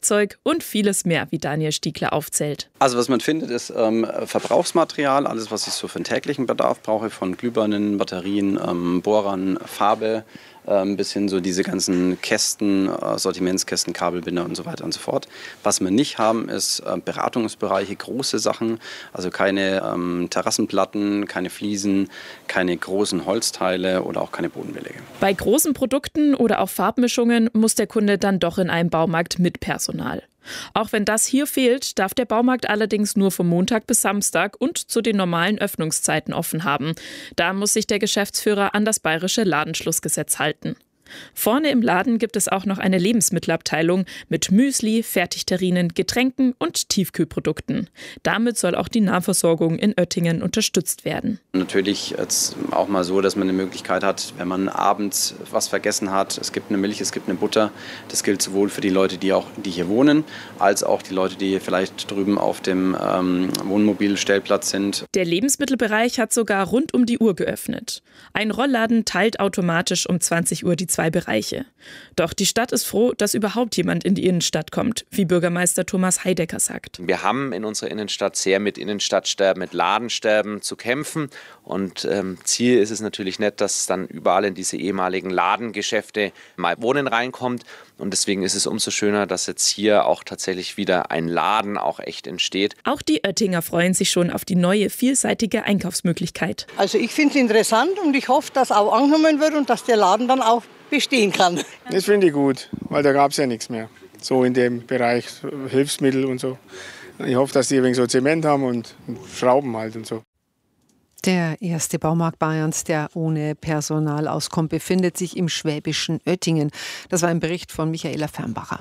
Werkzeug und vieles mehr, wie Daniel Stiegler aufzählt. Also was man findet, ist Verbrauchsmaterial, alles was ich so für den täglichen Bedarf brauche, von Glühbirnen, Batterien, Bohrern, Farbe, bis hin so diese ganzen Kästen, Sortimentskästen, Kabelbinder und so weiter und so fort. Was wir nicht haben, ist Beratungsbereiche, große Sachen, also keine Terrassenplatten, keine Fliesen, keine großen Holzteile oder auch keine Bodenbeläge. Bei großen Produkten oder auch Farbmischungen muss der Kunde dann doch in einen Baumarkt mit Personal. Auch wenn das hier fehlt, darf der Baumarkt allerdings nur vom Montag bis Samstag und zu den normalen Öffnungszeiten offen haben. Da muss sich der Geschäftsführer an das bayerische Ladenschlussgesetz halten. Vorne im Laden gibt es auch noch eine Lebensmittelabteilung mit Müsli, Fertigterrinen, Getränken und Tiefkühlprodukten. Damit soll auch die Nahversorgung in Oettingen unterstützt werden. Natürlich jetzt auch mal so, dass man eine Möglichkeit hat, wenn man abends was vergessen hat. Es gibt eine Milch, es gibt eine Butter. Das gilt sowohl für die Leute, die hier wohnen, als auch die Leute, die vielleicht drüben auf dem Wohnmobilstellplatz sind. Der Lebensmittelbereich hat sogar rund um die Uhr geöffnet. Ein Rollladen teilt automatisch um 20 Uhr die zwei Bereiche. Doch die Stadt ist froh, dass überhaupt jemand in die Innenstadt kommt, wie Bürgermeister Thomas Heidecker sagt. Wir haben in unserer Innenstadt sehr mit Innenstadtsterben, mit Ladensterben zu kämpfen. Und Ziel ist es natürlich nicht, dass dann überall in diese ehemaligen Ladengeschäfte mal Wohnen reinkommt. Und deswegen ist es umso schöner, dass jetzt hier auch tatsächlich wieder ein Laden auch echt entsteht. Auch die Oettinger freuen sich schon auf die neue, vielseitige Einkaufsmöglichkeit. Also ich finde es interessant und ich hoffe, dass auch angenommen wird und dass der Laden dann auch bestehen kann. Das finde ich gut, weil da gab es ja nichts mehr. So in dem Bereich Hilfsmittel und so. Ich hoffe, dass die ein wenig so Zement haben und Schrauben halt und so. Der erste Baumarkt Bayerns, der ohne Personal auskommt, befindet sich im schwäbischen Oettingen. Das war ein Bericht von Michaela Fernbacher.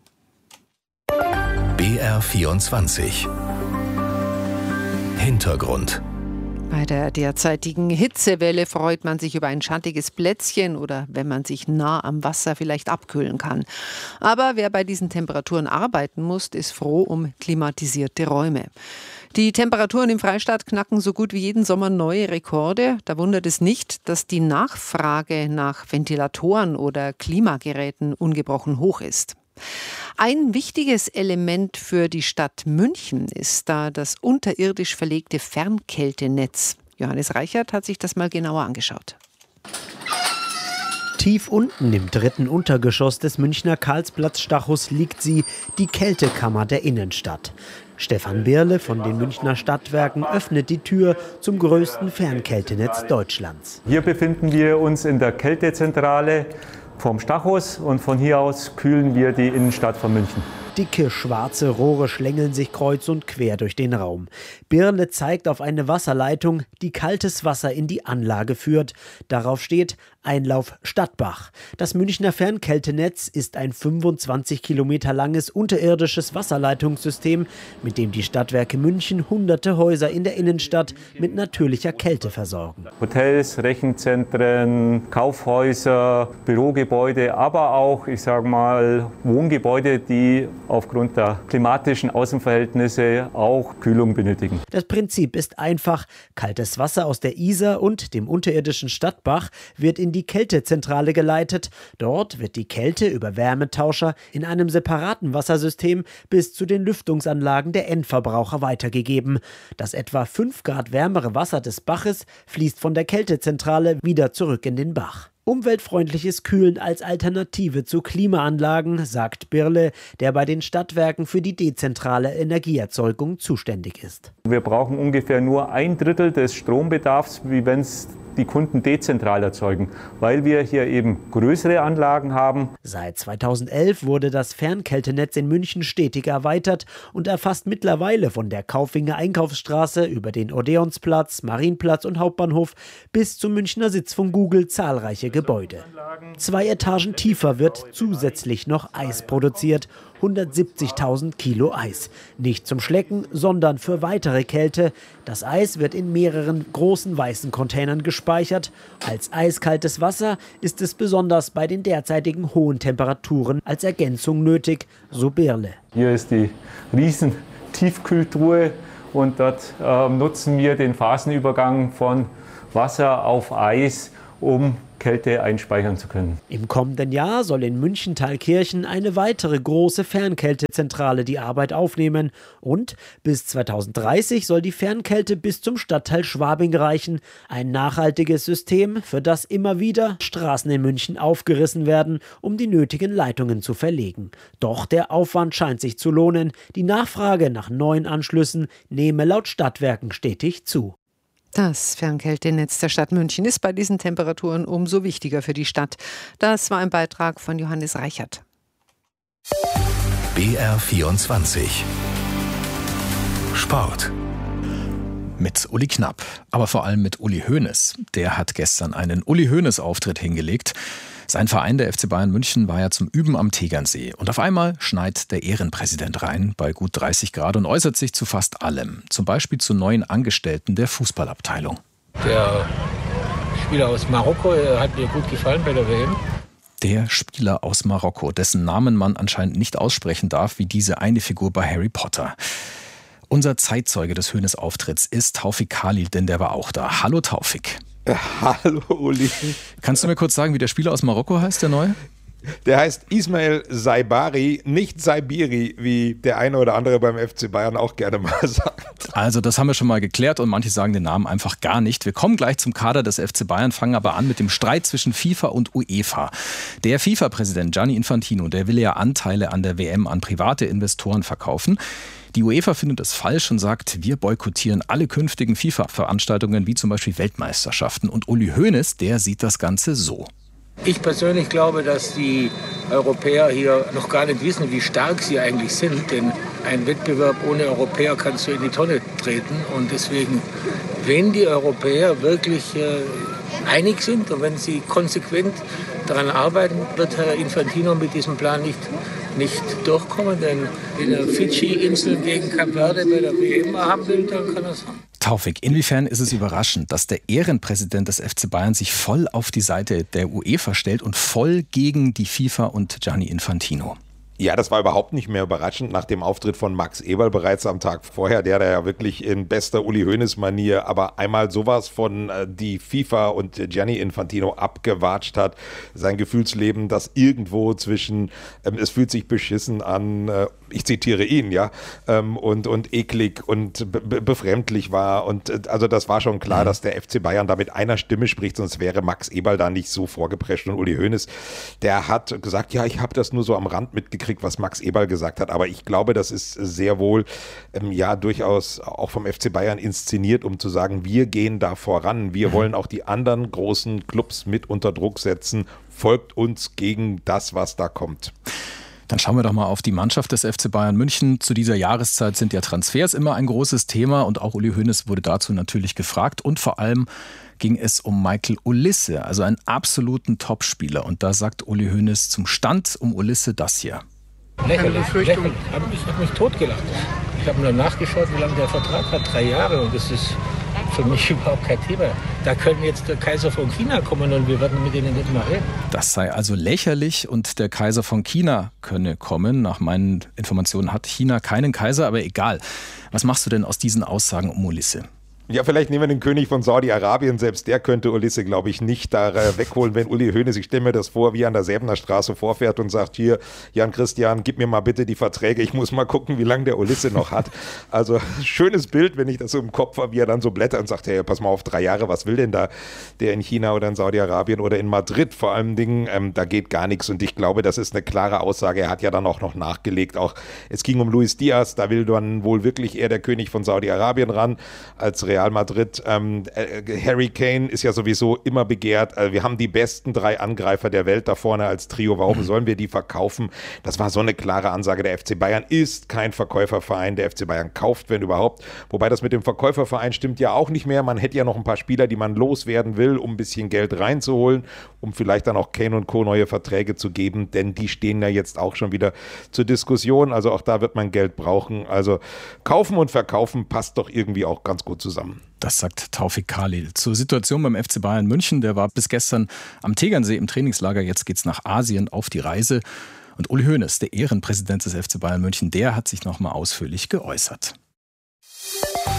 BR24 Hintergrund. Bei der derzeitigen Hitzewelle freut man sich über ein schattiges Plätzchen oder wenn man sich nah am Wasser vielleicht abkühlen kann. Aber wer bei diesen Temperaturen arbeiten muss, ist froh um klimatisierte Räume. Die Temperaturen im Freistaat knacken so gut wie jeden Sommer neue Rekorde. Da wundert es nicht, dass die Nachfrage nach Ventilatoren oder Klimageräten ungebrochen hoch ist. Ein wichtiges Element für die Stadt München ist da das unterirdisch verlegte Fernkältenetz. Johannes Reichert hat sich das mal genauer angeschaut. Tief unten im 3. Untergeschoss des Münchner Karlsplatz-Stachus liegt sie, die Kältekammer der Innenstadt. Stefan Birle von den Münchner Stadtwerken öffnet die Tür zum größten Fernkältenetz Deutschlands. Hier befinden wir uns in der Kältezentrale vom Stachus und von hier aus kühlen wir die Innenstadt von München. Dicke, schwarze Rohre schlängeln sich kreuz und quer durch den Raum. Birle zeigt auf eine Wasserleitung, die kaltes Wasser in die Anlage führt. Darauf steht Einlauf Stadtbach. Das Münchner Fernkältenetz ist ein 25 Kilometer langes unterirdisches Wasserleitungssystem, mit dem die Stadtwerke München hunderte Häuser in der Innenstadt mit natürlicher Kälte versorgen. Hotels, Rechenzentren, Kaufhäuser, Bürogebäude, aber auch, Wohngebäude, die aufgrund der klimatischen Außenverhältnisse auch Kühlung benötigen. Das Prinzip ist einfach. Kaltes Wasser aus der Isar und dem unterirdischen Stadtbach wird in die Kältezentrale geleitet. Dort wird die Kälte über Wärmetauscher in einem separaten Wassersystem bis zu den Lüftungsanlagen der Endverbraucher weitergegeben. Das etwa 5 Grad wärmere Wasser des Baches fließt von der Kältezentrale wieder zurück in den Bach. Umweltfreundliches Kühlen als Alternative zu Klimaanlagen, sagt Birle, der bei den Stadtwerken für die dezentrale Energieerzeugung zuständig ist. Wir brauchen ungefähr nur 1/3 des Strombedarfs, wie wenn es die Kunden dezentral erzeugen, weil wir hier eben größere Anlagen haben. Seit 2011 wurde das Fernkältenetz in München stetig erweitert und erfasst mittlerweile von der Kaufwinger Einkaufsstraße über den Odeonsplatz, Marienplatz und Hauptbahnhof bis zum Münchner Sitz von Google zahlreiche Gebäude. 2 Etagen tiefer wird zusätzlich noch Eis produziert. 170.000 Kilo Eis. Nicht zum Schlecken, sondern für weitere Kälte. Das Eis wird in mehreren großen weißen Containern gespeichert. Als eiskaltes Wasser ist es besonders bei den derzeitigen hohen Temperaturen als Ergänzung nötig, so Birle. Hier ist die riesen Tiefkühltruhe und dort nutzen wir den Phasenübergang von Wasser auf Eis, um Kälte einspeichern zu können. Im kommenden Jahr soll in München-Thalkirchen eine weitere große Fernkältezentrale die Arbeit aufnehmen und bis 2030 soll die Fernkälte bis zum Stadtteil Schwabing reichen. Ein nachhaltiges System, für das immer wieder Straßen in München aufgerissen werden, um die nötigen Leitungen zu verlegen. Doch der Aufwand scheint sich zu lohnen. Die Nachfrage nach neuen Anschlüssen nehme laut Stadtwerken stetig zu. Das Fernkältenetz der Stadt München ist bei diesen Temperaturen umso wichtiger für die Stadt. Das war ein Beitrag von Johannes Reichert. BR24 Sport. Mit Uli Knapp, aber vor allem mit Uli Hoeneß. Der hat gestern einen Uli Hoeneß-Auftritt hingelegt. Sein Verein, der FC Bayern München, war ja zum Üben am Tegernsee. Und auf einmal schneit der Ehrenpräsident rein bei gut 30 Grad und äußert sich zu fast allem. Zum Beispiel zu neuen Angestellten der Fußballabteilung. Der Spieler aus Marokko hat mir gut gefallen bei der WM. Der Spieler aus Marokko, dessen Namen man anscheinend nicht aussprechen darf, wie diese eine Figur bei Harry Potter. Unser Zeitzeuge des Hoeneß-Auftritts ist Taufik Khalil, denn der war auch da. Hallo Taufik. Hallo Uli. Kannst du mir kurz sagen, wie der Spieler aus Marokko heißt, der neue? Der heißt Ismail Saibari, nicht Saibiri, wie der eine oder andere beim FC Bayern auch gerne mal sagt. Also das haben wir schon mal geklärt und manche sagen den Namen einfach gar nicht. Wir kommen gleich zum Kader des FC Bayern, fangen aber an mit dem Streit zwischen FIFA und UEFA. Der FIFA-Präsident Gianni Infantino, der will ja Anteile an der WM an private Investoren verkaufen. Die UEFA findet es falsch und sagt, wir boykottieren alle künftigen FIFA-Veranstaltungen, wie zum Beispiel Weltmeisterschaften. Und Uli Hoeneß, der sieht das Ganze so. Ich persönlich glaube, dass die Europäer hier noch gar nicht wissen, wie stark sie eigentlich sind. Denn ein Wettbewerb ohne Europäer kannst du in die Tonne treten. Und deswegen, wenn die Europäer wirklich einig sind und wenn sie konsequent daran arbeiten, wird Herr Infantino mit diesem Plan nicht durchkommen. Denn wenn er Fidschi-Inseln gegen Kap Verde bei der WM haben will, dann kann er es haben. Taufik, inwiefern ist es überraschend, dass der Ehrenpräsident des FC Bayern sich voll auf die Seite der UEFA stellt und voll gegen die FIFA und Gianni Infantino? Ja, das war überhaupt nicht mehr überraschend nach dem Auftritt von Max Eberl bereits am Tag vorher, der ja wirklich in bester Uli Hoeneß-Manier aber einmal sowas von die FIFA und Gianni Infantino abgewatscht hat. Sein Gefühlsleben, das irgendwo zwischen es fühlt sich beschissen an, ich zitiere ihn, ja, und eklig und befremdlich war. Und also das war schon klar, dass der FC Bayern da mit einer Stimme spricht, sonst wäre Max Eberl da nicht so vorgeprescht. Und Uli Hoeneß, der hat gesagt, ja, ich habe das nur so am Rand mitgekriegt, was Max Eberl gesagt hat, aber ich glaube, das ist sehr wohl durchaus auch vom FC Bayern inszeniert, um zu sagen, wir gehen da voran, wir wollen auch die anderen großen Clubs mit unter Druck setzen, folgt uns gegen das, was da kommt. Dann schauen wir doch mal auf die Mannschaft des FC Bayern München. Zu dieser Jahreszeit sind ja Transfers immer ein großes Thema und auch Uli Hoeneß wurde dazu natürlich gefragt und vor allem ging es um Michael Olise, also einen absoluten Topspieler. Und da sagt Uli Hoeneß zum Stand um Olise das hier. Lächerlich. Ich habe mich totgelacht. Ich habe nur nachgeschaut, wie lange der Vertrag hat. 3 Jahre und das ist für mich überhaupt kein Thema. Da könnte jetzt der Kaiser von China kommen und wir werden mit ihnen nicht mehr reden. Das sei also lächerlich und der Kaiser von China könne kommen. Nach meinen Informationen hat China keinen Kaiser, aber egal. Was machst du denn aus diesen Aussagen um Olise? Ja, vielleicht nehmen wir den König von Saudi-Arabien. Selbst der könnte Olise, glaube ich, nicht da wegholen, wenn Uli Hoeneß, ich stelle mir das vor, wie er an der Säbener Straße vorfährt und sagt, hier, Jan Christian, gib mir mal bitte die Verträge, ich muss mal gucken, wie lange der Olise noch hat. Also schönes Bild, wenn ich das so im Kopf habe, wie er dann so blättert und sagt, hey, pass mal auf, 3 Jahre, was will denn da der in China oder in Saudi-Arabien oder in Madrid? Vor allem Dingen, da geht gar nichts und ich glaube, das ist eine klare Aussage. Er hat ja dann auch noch nachgelegt, auch es ging um Luis Diaz, da will dann wohl wirklich eher der König von Saudi-Arabien ran als Real Madrid. Harry Kane ist ja sowieso immer begehrt. Wir haben die besten 3 Angreifer der Welt da vorne als Trio. Warum sollen wir die verkaufen? Das war so eine klare Ansage. Der FC Bayern ist kein Verkäuferverein. Der FC Bayern kauft, wenn überhaupt. Wobei das mit dem Verkäuferverein stimmt ja auch nicht mehr. Man hätte ja noch ein paar Spieler, die man loswerden will, um ein bisschen Geld reinzuholen, um vielleicht dann auch Kane und Co. neue Verträge zu geben, denn die stehen ja jetzt auch schon wieder zur Diskussion. Also auch da wird man Geld brauchen. Also kaufen und verkaufen passt doch irgendwie auch ganz gut zusammen. Das sagt Taufik Khalil. Zur Situation beim FC Bayern München. Der war bis gestern am Tegernsee im Trainingslager. Jetzt geht's nach Asien auf die Reise. Und Uli Hoeneß, der Ehrenpräsident des FC Bayern München, der hat sich nochmal ausführlich geäußert.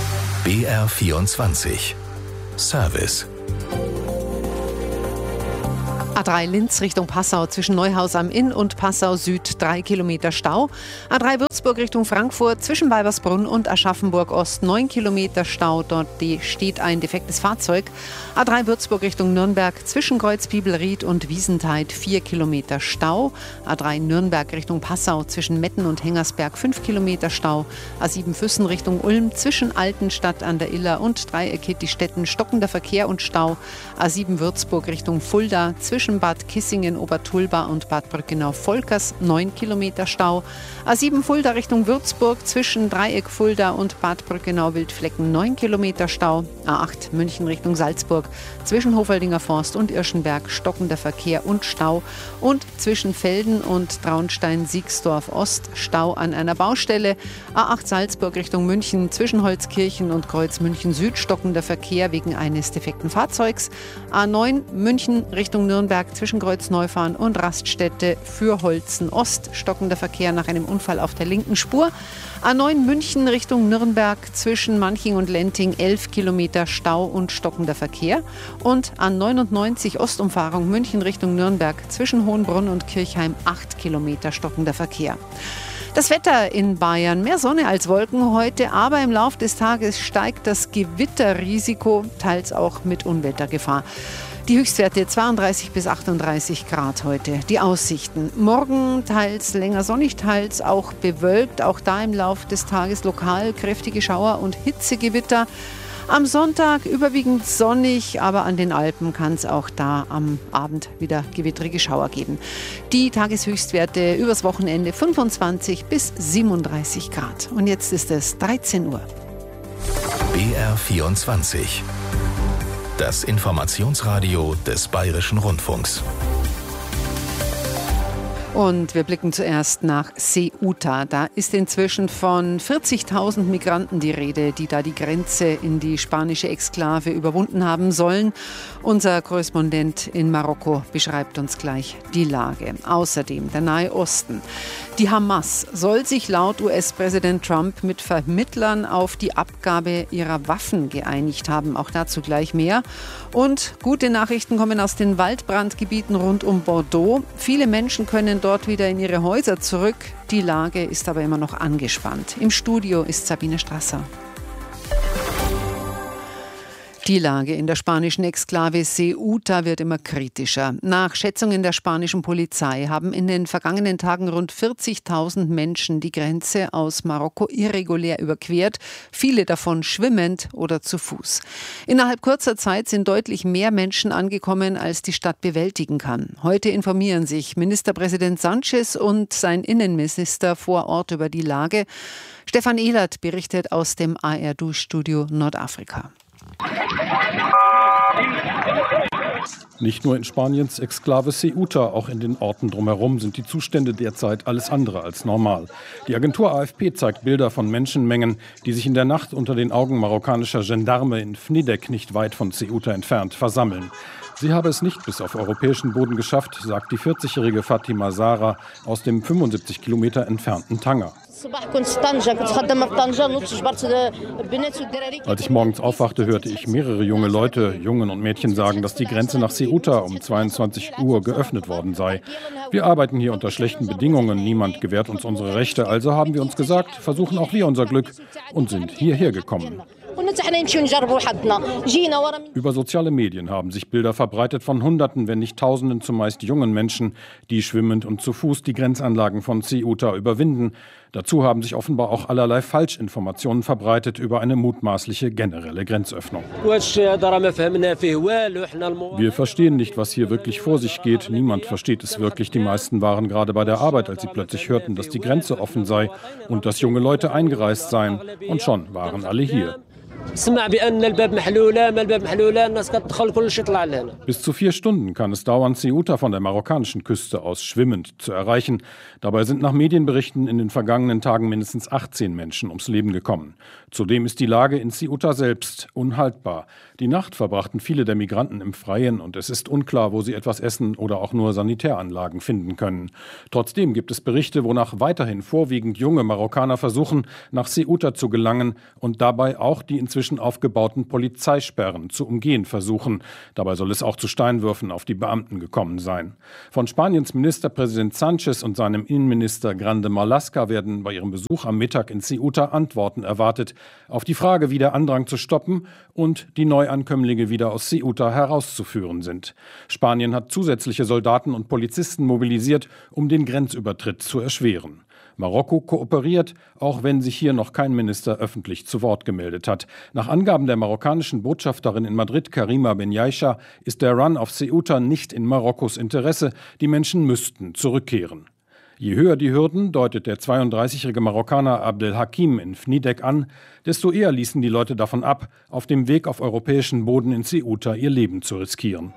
BR24 Service. A3 Linz Richtung Passau zwischen Neuhaus am Inn und Passau Süd 3 Kilometer Stau. A3 Würzburg Richtung Frankfurt zwischen Weibersbrunn und Aschaffenburg Ost 9 Kilometer Stau. Dort steht ein defektes Fahrzeug. A3 Würzburg Richtung Nürnberg zwischen Kreuzbibelried und Wiesentheid 4 Kilometer Stau. A3 Nürnberg Richtung Passau zwischen Metten und Hengersberg 5 Kilometer Stau. A7 Füssen Richtung Ulm zwischen Altenstadt an der Iller und Dreieck Hittistetten stockender Verkehr und Stau. A7 Würzburg Richtung Fulda zwischen Bad Kissingen, Obertulba und Bad Brückenau-Volkers 9 Kilometer Stau. A7 Fulda Richtung Würzburg zwischen Dreieck Fulda und Bad Brückenau-Wildflecken 9 Kilometer Stau. A8 München Richtung Salzburg zwischen Hofeldinger Forst und Irschenberg stockender Verkehr und Stau. Und zwischen Velden und Traunstein-Siegsdorf Ost Stau an einer Baustelle. A8 Salzburg Richtung München zwischen Holzkirchen und Kreuz München Süd stockender Verkehr wegen eines defekten Fahrzeugs. A9 München Richtung Nürnberg zwischen Kreuzneufahren und Raststätte für Holzen Ost stockender Verkehr nach einem Unfall auf der linken Spur. A9 München Richtung Nürnberg zwischen Manching und Lenting 11 Kilometer Stau und stockender Verkehr. Und A99 Ostumfahrung München Richtung Nürnberg zwischen Hohenbrunn und Kirchheim 8 Kilometer stockender Verkehr. Das Wetter in Bayern, mehr Sonne als Wolken heute, aber im Laufe des Tages steigt das Gewitterrisiko, teils auch mit Unwettergefahr. Die Höchstwerte 32 bis 38 Grad heute. Die Aussichten. Morgen teils länger sonnig, teils auch bewölkt. Auch da im Laufe des Tages lokal kräftige Schauer und Hitzegewitter. Am Sonntag überwiegend sonnig, aber an den Alpen kann es auch da am Abend wieder gewittrige Schauer geben. Die Tageshöchstwerte übers Wochenende 25 bis 37 Grad. Und jetzt ist es 13 Uhr. BR24. Das Informationsradio des Bayerischen Rundfunks. Und wir blicken zuerst nach Ceuta. Da ist inzwischen von 40.000 Migranten die Rede, die da die Grenze in die spanische Exklave überwunden haben sollen. Unser Korrespondent in Marokko beschreibt uns gleich die Lage. Außerdem der Nahe Osten. Die Hamas soll sich laut US-Präsident Trump mit Vermittlern auf die Abgabe ihrer Waffen geeinigt haben. Auch dazu gleich mehr. Und gute Nachrichten kommen aus den Waldbrandgebieten rund um Bordeaux. Viele Menschen können dort wieder in ihre Häuser zurück. Die Lage ist aber immer noch angespannt. Im Studio ist Sabine Strasser. Die Lage in der spanischen Exklave Ceuta wird immer kritischer. Nach Schätzungen der spanischen Polizei haben in den vergangenen Tagen rund 40.000 Menschen die Grenze aus Marokko irregulär überquert, viele davon schwimmend oder zu Fuß. Innerhalb kurzer Zeit sind deutlich mehr Menschen angekommen, als die Stadt bewältigen kann. Heute informieren sich Ministerpräsident Sanchez und sein Innenminister vor Ort über die Lage. Stefan Ehlert berichtet aus dem ARD-Studio Nordafrika. Nicht nur in Spaniens Exklave Ceuta, auch in den Orten drumherum sind die Zustände derzeit alles andere als normal. Die Agentur AFP zeigt Bilder von Menschenmengen, die sich in der Nacht unter den Augen marokkanischer Gendarme in Fnidek, nicht weit von Ceuta entfernt, versammeln. Sie habe es nicht bis auf europäischen Boden geschafft, sagt die 40-jährige Fatima Zara aus dem 75 Kilometer entfernten Tanger. Als ich morgens aufwachte, hörte ich mehrere junge Leute, Jungen und Mädchen sagen, dass die Grenze nach Ceuta um 22 Uhr geöffnet worden sei. Wir arbeiten hier unter schlechten Bedingungen, niemand gewährt uns unsere Rechte, also haben wir uns gesagt, versuchen auch wir unser Glück und sind hierher gekommen. Über soziale Medien haben sich Bilder verbreitet von Hunderten, wenn nicht Tausenden, zumeist jungen Menschen, die schwimmend und zu Fuß die Grenzanlagen von Ceuta überwinden. Dazu haben sich offenbar auch allerlei Falschinformationen verbreitet über eine mutmaßliche generelle Grenzöffnung. Wir verstehen nicht, was hier wirklich vor sich geht. Niemand versteht es wirklich. Die meisten waren gerade bei der Arbeit, als sie plötzlich hörten, dass die Grenze offen sei und dass junge Leute eingereist seien. Und schon waren alle hier. Bis zu 4 Stunden kann es dauern, Ceuta von der marokkanischen Küste aus schwimmend zu erreichen. Dabei sind nach Medienberichten in den vergangenen Tagen mindestens 18 Menschen ums Leben gekommen. Zudem ist die Lage in Ceuta selbst unhaltbar. Die Nacht verbrachten viele der Migranten im Freien und es ist unklar, wo sie etwas essen oder auch nur Sanitäranlagen finden können. Trotzdem gibt es Berichte, wonach weiterhin vorwiegend junge Marokkaner versuchen, nach Ceuta zu gelangen und dabei auch die inzwischen inzwischen aufgebauten Polizeisperren zu umgehen versuchen. Dabei soll es auch zu Steinwürfen auf die Beamten gekommen sein. Von Spaniens Ministerpräsident Sánchez und seinem Innenminister Grande Marlaska werden bei ihrem Besuch am Mittag in Ceuta Antworten erwartet auf die Frage, wie der Andrang zu stoppen und die Neuankömmlinge wieder aus Ceuta herauszuführen sind. Spanien hat zusätzliche Soldaten und Polizisten mobilisiert, um den Grenzübertritt zu erschweren. Marokko kooperiert, auch wenn sich hier noch kein Minister öffentlich zu Wort gemeldet hat. Nach Angaben der marokkanischen Botschafterin in Madrid, Karima Benyaisha, ist der Run auf Ceuta nicht in Marokkos Interesse. Die Menschen müssten zurückkehren. Je höher die Hürden, deutet der 32-jährige Marokkaner Abdelhakim in Fnidek an, desto eher ließen die Leute davon ab, auf dem Weg auf europäischen Boden in Ceuta ihr Leben zu riskieren.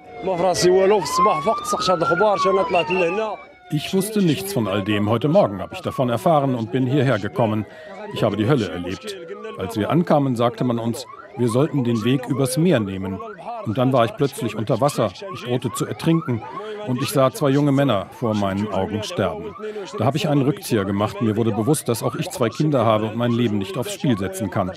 Ich wusste nichts von all dem. Heute Morgen habe ich davon erfahren und bin hierher gekommen. Ich habe die Hölle erlebt. Als wir ankamen, sagte man uns, wir sollten den Weg übers Meer nehmen. Und dann war ich plötzlich unter Wasser. Ich drohte zu ertrinken. Und ich sah 2 junge Männer vor meinen Augen sterben. Da habe ich einen Rückzieher gemacht. Mir wurde bewusst, dass auch ich 2 Kinder habe und mein Leben nicht aufs Spiel setzen kann.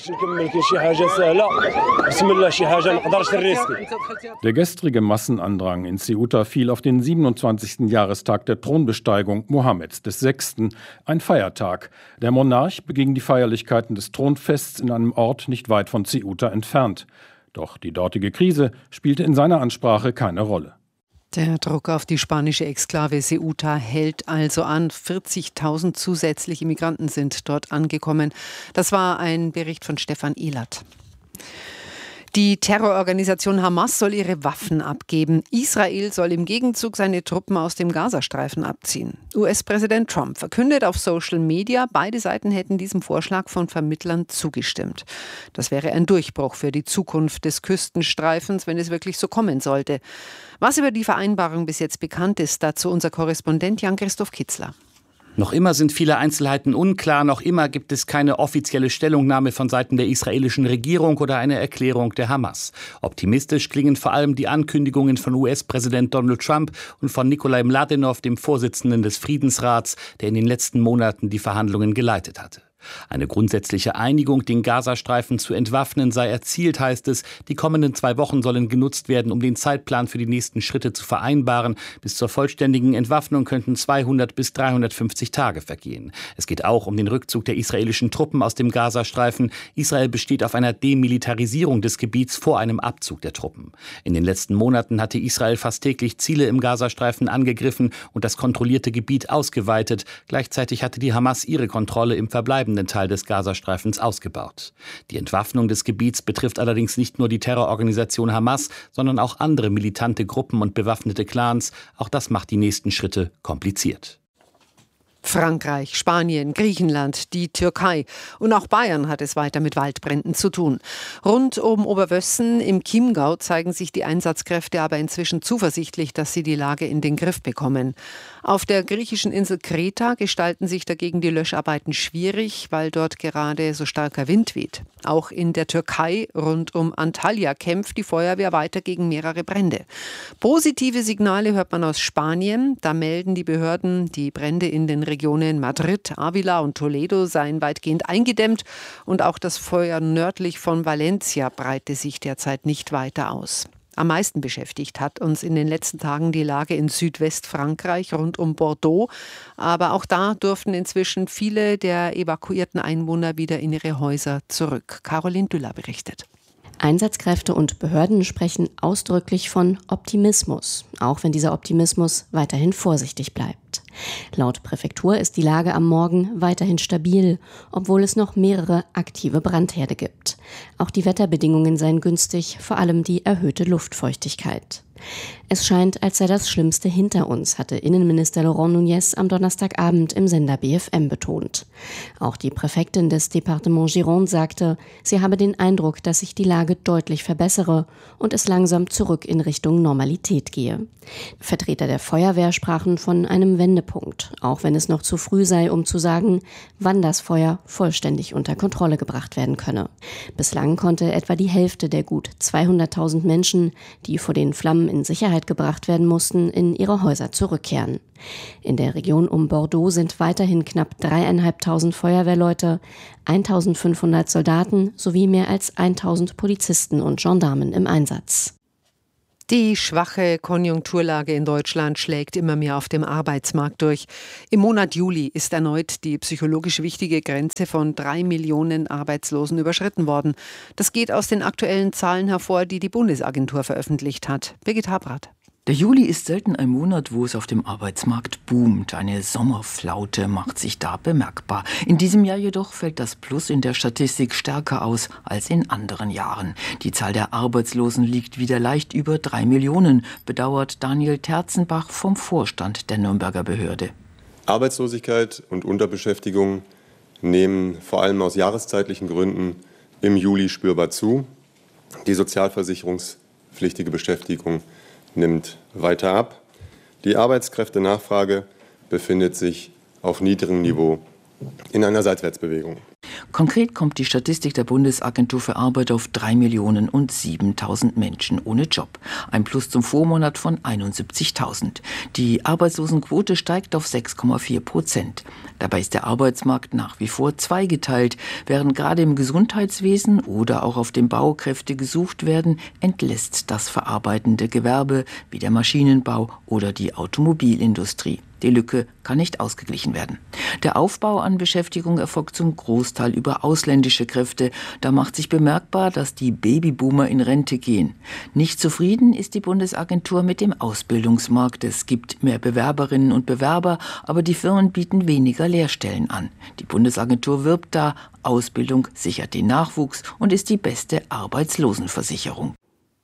Der gestrige Massenandrang in Ceuta fiel auf den 27. Jahrestag der Thronbesteigung Mohammeds VI., ein Feiertag. Der Monarch beging die Feierlichkeiten des Thronfests in einem Ort nicht weit von Ceuta entfernt. Doch die dortige Krise spielte in seiner Ansprache keine Rolle. Der Druck auf die spanische Exklave Ceuta hält also an. 40.000 zusätzliche Migranten sind dort angekommen. Das war ein Bericht von Stefan Ehlert. Die Terrororganisation Hamas soll ihre Waffen abgeben. Israel soll im Gegenzug seine Truppen aus dem Gazastreifen abziehen. US-Präsident Trump verkündet auf Social Media, beide Seiten hätten diesem Vorschlag von Vermittlern zugestimmt. Das wäre ein Durchbruch für die Zukunft des Küstenstreifens, wenn es wirklich so kommen sollte. Was über die Vereinbarung bis jetzt bekannt ist, dazu unser Korrespondent Jan-Christoph Kitzler. Noch immer sind viele Einzelheiten unklar, noch immer gibt es keine offizielle Stellungnahme von Seiten der israelischen Regierung oder eine Erklärung der Hamas. Optimistisch klingen vor allem die Ankündigungen von US-Präsident Donald Trump und von Nikolai Mladenov, dem Vorsitzenden des Friedensrats, der in den letzten Monaten die Verhandlungen geleitet hatte. Eine grundsätzliche Einigung, den Gazastreifen zu entwaffnen, sei erzielt, heißt es. Die kommenden 2 Wochen sollen genutzt werden, um den Zeitplan für die nächsten Schritte zu vereinbaren. Bis zur vollständigen Entwaffnung könnten 200 bis 350 Tage vergehen. Es geht auch um den Rückzug der israelischen Truppen aus dem Gazastreifen. Israel besteht auf einer Demilitarisierung des Gebiets vor einem Abzug der Truppen. In den letzten Monaten hatte Israel fast täglich Ziele im Gazastreifen angegriffen und das kontrollierte Gebiet ausgeweitet. Gleichzeitig hatte die Hamas ihre Kontrolle im verbleibenden Teil des Gazastreifens ausgebaut. Die Entwaffnung des Gebiets betrifft allerdings nicht nur die Terrororganisation Hamas, sondern auch andere militante Gruppen und bewaffnete Clans. Auch das macht die nächsten Schritte kompliziert. Frankreich, Spanien, Griechenland, die Türkei und auch Bayern hat es weiter mit Waldbränden zu tun. Rund um Oberwössen im Chiemgau zeigen sich die Einsatzkräfte aber inzwischen zuversichtlich, dass sie die Lage in den Griff bekommen. Auf der griechischen Insel Kreta gestalten sich dagegen die Löscharbeiten schwierig, weil dort gerade so starker Wind weht. Auch in der Türkei rund um Antalya kämpft die Feuerwehr weiter gegen mehrere Brände. Positive Signale hört man aus Spanien. Da melden die Behörden, die Brände in den Regionen Madrid, Ávila und Toledo seien weitgehend eingedämmt und auch das Feuer nördlich von Valencia breite sich derzeit nicht weiter aus. Am meisten beschäftigt hat uns in den letzten Tagen die Lage in Südwestfrankreich rund um Bordeaux. Aber auch da durften inzwischen viele der evakuierten Einwohner wieder in ihre Häuser zurück. Caroline Düller berichtet. Einsatzkräfte und Behörden sprechen ausdrücklich von Optimismus, auch wenn dieser Optimismus weiterhin vorsichtig bleibt. Laut Präfektur ist die Lage am Morgen weiterhin stabil, obwohl es noch mehrere aktive Brandherde gibt. Auch die Wetterbedingungen seien günstig, vor allem die erhöhte Luftfeuchtigkeit. Es scheint, als sei das Schlimmste hinter uns, hatte Innenminister Laurent Nunez am Donnerstagabend im Sender BFM betont. Auch die Präfektin des Departement Gironde sagte, sie habe den Eindruck, dass sich die Lage deutlich verbessere und es langsam zurück in Richtung Normalität gehe. Vertreter der Feuerwehr sprachen von einem Wendepunkt Wendepunkt, auch wenn es noch zu früh sei, um zu sagen, wann das Feuer vollständig unter Kontrolle gebracht werden könne. Bislang konnte etwa die Hälfte der gut 200.000 Menschen, die vor den Flammen in Sicherheit gebracht werden mussten, in ihre Häuser zurückkehren. In der Region um Bordeaux sind weiterhin knapp 3.500 Feuerwehrleute, 1.500 Soldaten sowie mehr als 1.000 Polizisten und Gendarmen im Einsatz. Die schwache Konjunkturlage in Deutschland schlägt immer mehr auf dem Arbeitsmarkt durch. Im Monat Juli ist erneut die psychologisch wichtige Grenze von 3 Millionen Arbeitslosen überschritten worden. Das geht aus den aktuellen Zahlen hervor, die die Bundesagentur veröffentlicht hat. Birgit Habrath. Der Juli ist selten ein Monat, wo es auf dem Arbeitsmarkt boomt. Eine Sommerflaute macht sich da bemerkbar. In diesem Jahr jedoch fällt das Plus in der Statistik stärker aus als in anderen Jahren. Die Zahl der Arbeitslosen liegt wieder leicht über 3 Millionen, bedauert Daniel Terzenbach vom Vorstand der Nürnberger Behörde. Arbeitslosigkeit und Unterbeschäftigung nehmen vor allem aus jahreszeitlichen Gründen im Juli spürbar zu. Die sozialversicherungspflichtige Beschäftigung nimmt weiter ab. Die Arbeitskräftenachfrage befindet sich auf niedrigem Niveau in einer Seitwärtsbewegung. Konkret kommt die Statistik der Bundesagentur für Arbeit auf 3.007.000 Menschen ohne Job. Ein Plus zum Vormonat von 71.000. Die Arbeitslosenquote steigt auf 6,4%. Dabei ist der Arbeitsmarkt nach wie vor zweigeteilt. Während gerade im Gesundheitswesen oder auch auf dem Bau Kräfte gesucht werden, entlässt das verarbeitende Gewerbe wie der Maschinenbau oder die Automobilindustrie. Die Lücke kann nicht ausgeglichen werden. Der Aufbau an Beschäftigung erfolgt zum Großteil über ausländische Kräfte. Da macht sich bemerkbar, dass die Babyboomer in Rente gehen. Nicht zufrieden ist die Bundesagentur mit dem Ausbildungsmarkt. Es gibt mehr Bewerberinnen und Bewerber, aber die Firmen bieten weniger Lehrstellen an. Die Bundesagentur wirbt da, Ausbildung sichert den Nachwuchs und ist die beste Arbeitslosenversicherung.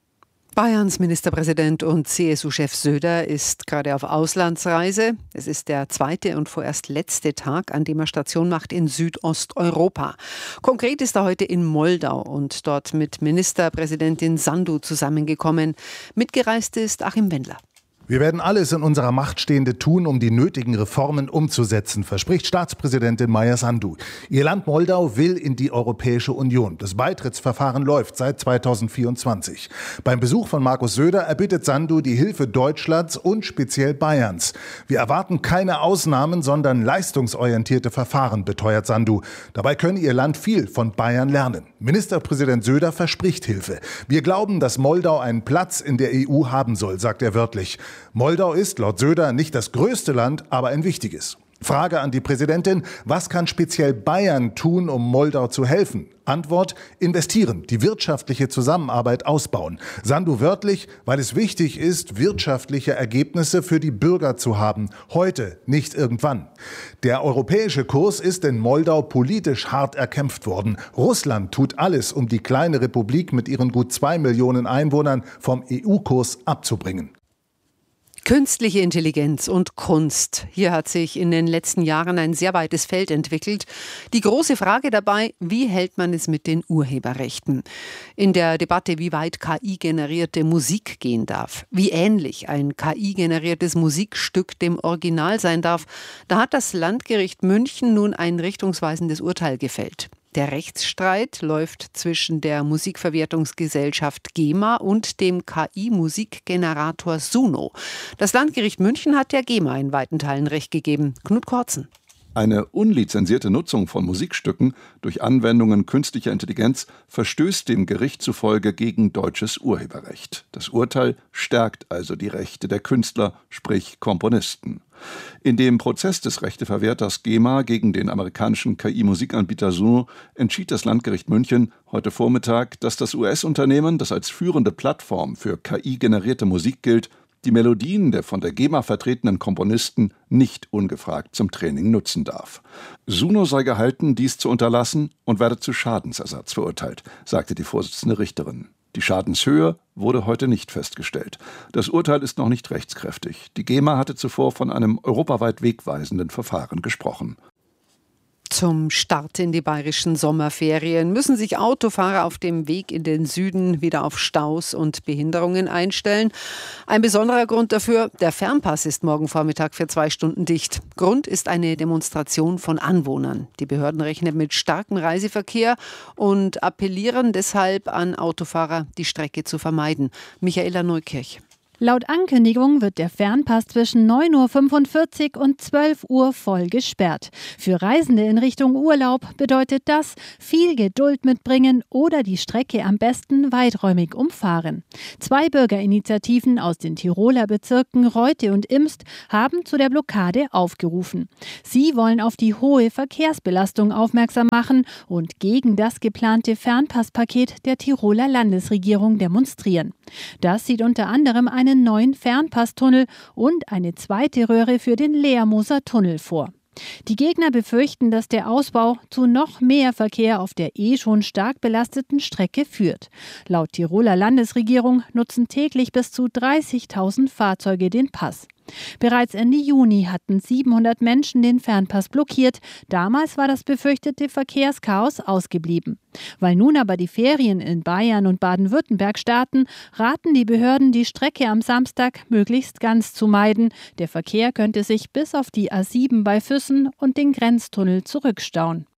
Bayerns Ministerpräsident und CSU-Chef Söder ist gerade auf Auslandsreise. Es ist der zweite und vorerst letzte Tag, an dem er Station macht in Südosteuropa. Konkret ist er heute in Moldau und dort mit Ministerpräsidentin Sandu zusammengekommen. Mitgereist ist Achim Wendler. Wir werden alles in unserer Macht Stehende tun, um die nötigen Reformen umzusetzen, verspricht Staatspräsidentin Maia Sandu. Ihr Land Moldau will in die Europäische Union. Das Beitrittsverfahren läuft seit 2024. Beim Besuch von Markus Söder erbittet Sandu die Hilfe Deutschlands und speziell Bayerns. Wir erwarten keine Ausnahmen, sondern leistungsorientierte Verfahren, beteuert Sandu. Dabei könne ihr Land viel von Bayern lernen. Ministerpräsident Söder verspricht Hilfe. Wir glauben, dass Moldau einen Platz in der EU haben soll, sagt er wörtlich. Moldau ist laut Söder nicht das größte Land, aber ein wichtiges. Frage an die Präsidentin: Was kann speziell Bayern tun, um Moldau zu helfen? Antwort: investieren, die wirtschaftliche Zusammenarbeit ausbauen. Sandu wörtlich: weil es wichtig ist, wirtschaftliche Ergebnisse für die Bürger zu haben. Heute, nicht irgendwann. Der europäische Kurs ist in Moldau politisch hart erkämpft worden. Russland tut alles, um die kleine Republik mit ihren gut 2 Millionen Einwohnern vom EU-Kurs abzubringen. Künstliche Intelligenz und Kunst. Hier hat sich in den letzten Jahren ein sehr weites Feld entwickelt. Die große Frage dabei: Wie hält man es mit den Urheberrechten? In der Debatte, wie weit KI-generierte Musik gehen darf, wie ähnlich ein KI-generiertes Musikstück dem Original sein darf, da hat das Landgericht München nun ein richtungsweisendes Urteil gefällt. Der Rechtsstreit läuft zwischen der Musikverwertungsgesellschaft GEMA und dem KI-Musikgenerator Suno. Das Landgericht München hat der GEMA in weiten Teilen Recht gegeben. Knut Kortzen. Eine unlizenzierte Nutzung von Musikstücken durch Anwendungen künstlicher Intelligenz verstößt dem Gericht zufolge gegen deutsches Urheberrecht. Das Urteil stärkt also die Rechte der Künstler, sprich Komponisten. In dem Prozess des Rechteverwerters GEMA gegen den amerikanischen KI-Musikanbieter Suno entschied das Landgericht München heute Vormittag, dass das US-Unternehmen, das als führende Plattform für KI-generierte Musik gilt, die Melodien der von der GEMA vertretenen Komponisten nicht ungefragt zum Training nutzen darf. Suno sei gehalten, dies zu unterlassen und werde zu Schadensersatz verurteilt, sagte die Vorsitzende Richterin. Die Schadenshöhe wurde heute nicht festgestellt. Das Urteil ist noch nicht rechtskräftig. Die GEMA hatte zuvor von einem europaweit wegweisenden Verfahren gesprochen. Zum Start in die bayerischen Sommerferien müssen sich Autofahrer auf dem Weg in den Süden wieder auf Staus und Behinderungen einstellen. Ein besonderer Grund dafür, der Fernpass ist morgen Vormittag für 2 Stunden dicht. Grund ist eine Demonstration von Anwohnern. Die Behörden rechnen mit starkem Reiseverkehr und appellieren deshalb an Autofahrer, die Strecke zu vermeiden. Michaela Neukirch. Laut Ankündigung wird der Fernpass zwischen 9.45 Uhr und 12 Uhr voll gesperrt. Für Reisende in Richtung Urlaub bedeutet das viel Geduld mitbringen oder die Strecke am besten weiträumig umfahren. 2 Bürgerinitiativen aus den Tiroler Bezirken Reute und Imst haben zu der Blockade aufgerufen. Sie wollen auf die hohe Verkehrsbelastung aufmerksam machen und gegen das geplante Fernpasspaket der Tiroler Landesregierung demonstrieren. Das sieht unter anderem einen neuen Fernpasstunnel und eine zweite Röhre für den Leermoser Tunnel vor. Die Gegner befürchten, dass der Ausbau zu noch mehr Verkehr auf der schon stark belasteten Strecke führt. Laut Tiroler Landesregierung nutzen täglich bis zu 30.000 Fahrzeuge den Pass. Bereits Ende Juni hatten 700 Menschen den Fernpass blockiert. Damals war das befürchtete Verkehrschaos ausgeblieben. Weil nun aber die Ferien in Bayern und Baden-Württemberg starten, raten die Behörden, die Strecke am Samstag möglichst ganz zu meiden. Der Verkehr könnte sich bis auf die A7 bei Füssen und den Grenztunnel zurückstauen.